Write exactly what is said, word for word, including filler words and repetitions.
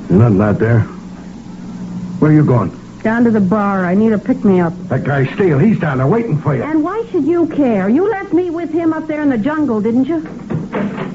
Nothing out there. Where are you going? Down to the bar. I need a pick-me-up. That guy Steele, he's down there waiting for you. And why should you care? You left me with him up there in the jungle, didn't you?